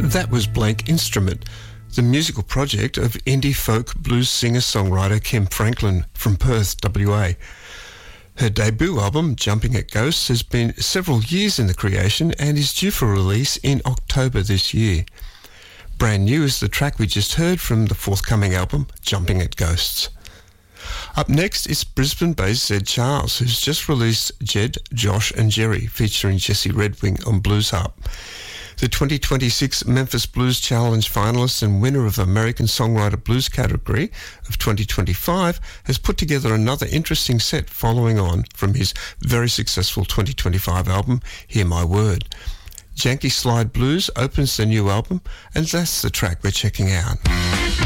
That was Blank Instrument, the musical project of indie folk blues singer-songwriter Kim Franklin from Perth, WA. Her debut album, Jumping at Ghosts, has been several years in the creation and is due for release in October this year. Brand new is the track we just heard from the forthcoming album, Jumping at Ghosts. Up next is Brisbane-based Zed Charles, who's just released Jed, Josh and Jerry, featuring Jesse Redwing on blues harp. The 2026 Memphis Blues Challenge finalist and winner of American Songwriter Blues category of 2025 has put together another interesting set following on from his very successful 2025 album, Hear My Word. Janky Slide Blues opens the new album, and that's the track we're checking out.